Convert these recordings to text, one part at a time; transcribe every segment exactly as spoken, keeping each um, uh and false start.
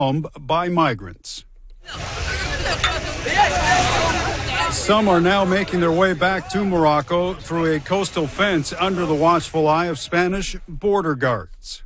by migrants. Some are now making their way back to Morocco through a coastal fence under the watchful eye of Spanish border guards.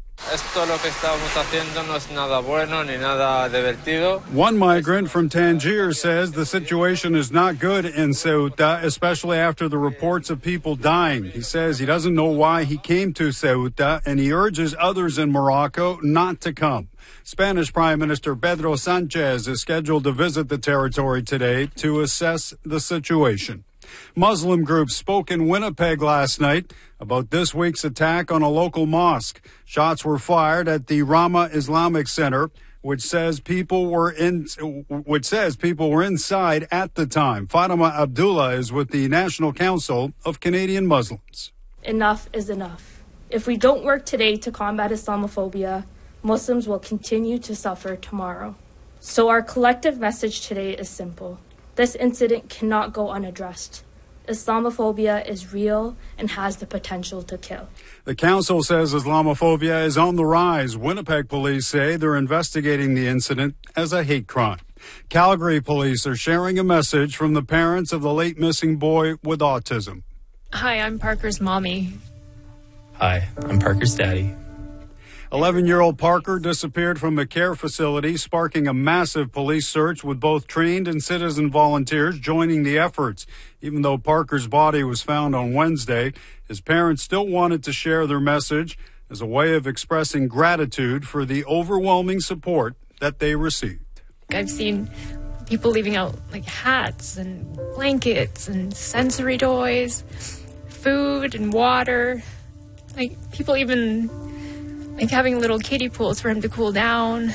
One migrant from Tangier says the situation is not good in Ceuta, especially after the reports of people dying. He says he doesn't know why he came to Ceuta, and he urges others in Morocco not to come. Spanish Prime Minister Pedro Sanchez is scheduled to visit the territory today to assess the situation. Muslim groups spoke in Winnipeg last night about this week's attack on a local mosque. Shots were fired at the Rama Islamic Center, which says people were in, which says people were inside at the time. Fatima Abdullah is with the National Council of Canadian Muslims. Enough is enough. If we don't work today to combat Islamophobia, Muslims will continue to suffer tomorrow. So our collective message today is simple. This incident cannot go unaddressed. Islamophobia is real and has the potential to kill. The council says Islamophobia is on the rise. Winnipeg police say they're investigating the incident as a hate crime. Calgary police are sharing a message from the parents of the late missing boy with autism. Hi, I'm Parker's mommy. Hi, I'm Parker's daddy. eleven-year-old Parker disappeared from a care facility, sparking a massive police search with both trained and citizen volunteers joining the efforts. Even though Parker's body was found on Wednesday, his parents still wanted to share their message as a way of expressing gratitude for the overwhelming support that they received. I've seen people leaving out like hats and blankets and sensory toys, food and water. Like people even like having little kiddie pools for him to cool down.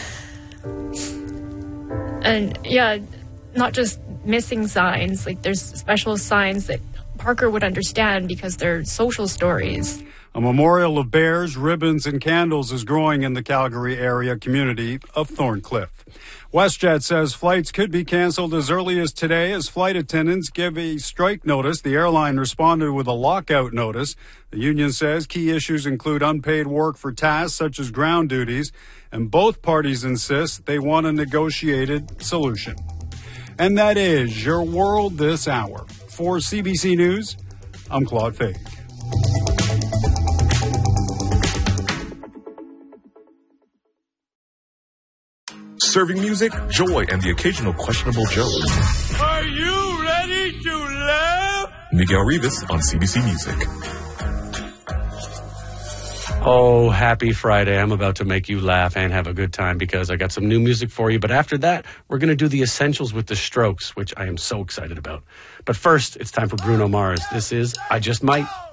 And yeah, not just missing signs, like there's special signs that Parker would understand because they're social stories. A memorial of bears, ribbons, and candles is growing in the Calgary area community of Thorncliffe. WestJet says flights could be canceled as early as today as flight attendants give a strike notice. The airline responded with a lockout notice. The union says key issues include unpaid work for tasks such as ground duties, and both parties insist they want a negotiated solution. And that is your world this hour. For C B C News, I'm Claude Fake. Serving music, joy, and the occasional questionable joke. Are you ready to laugh? Miguel Rivas on C B C Music. Oh, happy Friday. I'm about to make you laugh and have a good time because I got some new music for you. But after that, we're going to do the essentials with the Strokes, which I am so excited about. But first, it's time for Bruno Mars. This is I Just Might.